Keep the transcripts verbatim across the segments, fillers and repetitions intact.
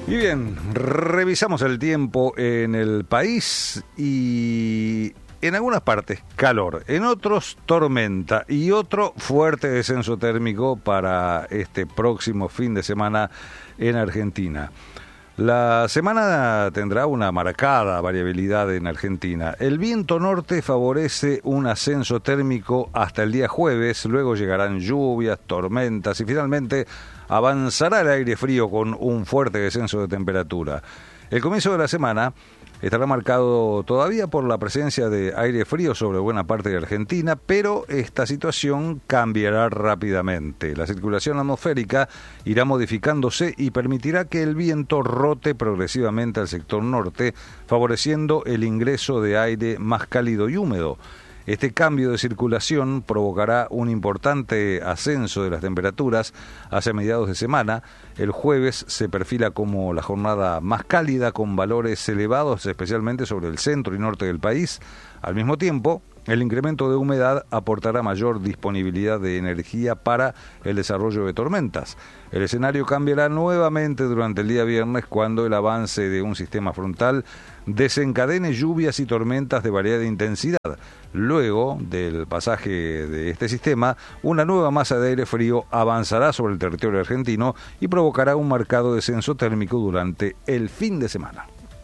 Y bien, revisamos el tiempo en el país y en algunas partes calor, en otros tormenta y otro fuerte descenso térmico para este próximo fin de semana en Argentina. La semana tendrá una marcada variabilidad en Argentina. El viento norte favorece un ascenso térmico hasta el día jueves, luego llegarán lluvias, tormentas y finalmente avanzará el aire frío con un fuerte descenso de temperatura. El comienzo de la semana estará marcado todavía por la presencia de aire frío sobre buena parte de Argentina, pero esta situación cambiará rápidamente. La circulación atmosférica irá modificándose y permitirá que el viento rote progresivamente al sector norte, favoreciendo el ingreso de aire más cálido y húmedo. Este cambio de circulación provocará un importante ascenso de las temperaturas hacia mediados de semana. El jueves se perfila como la jornada más cálida, con valores elevados especialmente sobre el centro y norte del país. Al mismo tiempo, el incremento de humedad aportará mayor disponibilidad de energía para el desarrollo de tormentas. El escenario cambiará nuevamente durante el día viernes cuando el avance de un sistema frontal desencadene lluvias y tormentas de variada intensidad. Luego del pasaje de este sistema, una nueva masa de aire frío avanzará sobre el territorio argentino y provocará un marcado descenso térmico durante el fin de semana.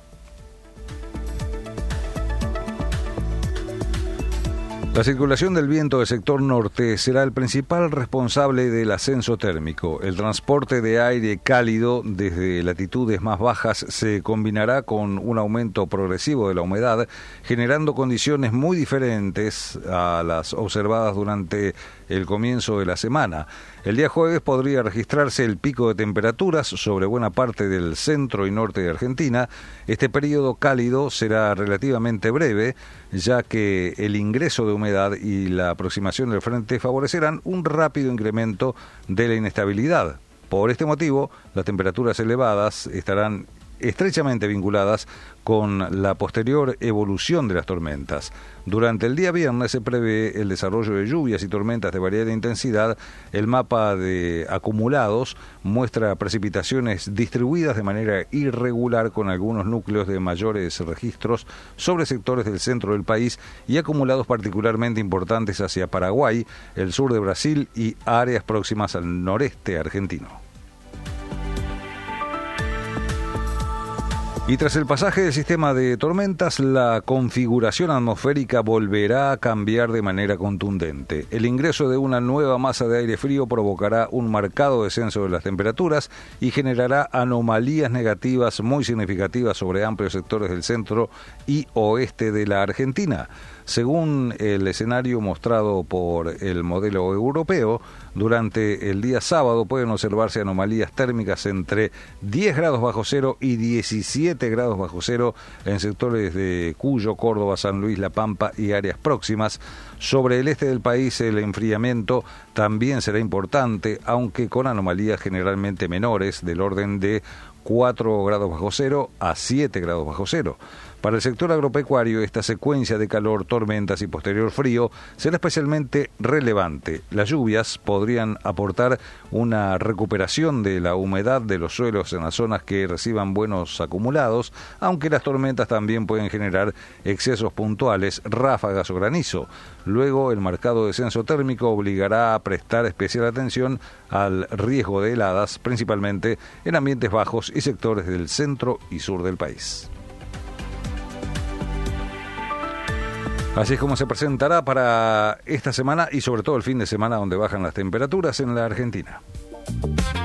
La circulación del viento del sector norte será el principal responsable del ascenso térmico. El transporte de aire cálido desde latitudes más bajas se combinará con un aumento progresivo de la humedad, generando condiciones muy diferentes a las observadas durante el comienzo de la semana. El día jueves podría registrarse el pico de temperaturas sobre buena parte del centro y norte de Argentina. Este periodo cálido será relativamente breve, ya que el ingreso de humedad y la aproximación del frente favorecerán un rápido incremento de la inestabilidad. Por este motivo, las temperaturas elevadas estarán estrechamente vinculadas con la posterior evolución de las tormentas. Durante el día viernes se prevé el desarrollo de lluvias y tormentas de variada intensidad. El mapa de acumulados muestra precipitaciones distribuidas de manera irregular, con algunos núcleos de mayores registros sobre sectores del centro del país y acumulados particularmente importantes hacia Paraguay, el sur de Brasil y áreas próximas al noreste argentino. Y tras el pasaje del sistema de tormentas, la configuración atmosférica volverá a cambiar de manera contundente. El ingreso de una nueva masa de aire frío provocará un marcado descenso de las temperaturas y generará anomalías negativas muy significativas sobre amplios sectores del centro y oeste de la Argentina. Según el escenario mostrado por el modelo europeo, durante el día sábado pueden observarse anomalías térmicas entre diez grados bajo cero y diecisiete grados bajo cero en sectores de Cuyo, Córdoba, San Luis, La Pampa y áreas próximas. Sobre el este del país el enfriamiento también será importante, aunque con anomalías generalmente menores, del orden de cuatro grados bajo cero a siete grados bajo cero. Para el sector agropecuario, esta secuencia de calor, tormentas y posterior frío será especialmente relevante. Las lluvias podrían aportar una recuperación de la humedad de los suelos en las zonas que reciban buenos acumulados, aunque las tormentas también pueden generar excesos puntuales, ráfagas o granizo. Luego, el marcado descenso térmico obligará a prestar especial atención al riesgo de heladas, principalmente en ambientes bajos y sectores del centro y sur del país. Así es como se presentará para esta semana y sobre todo el fin de semana, donde bajan las temperaturas en la Argentina.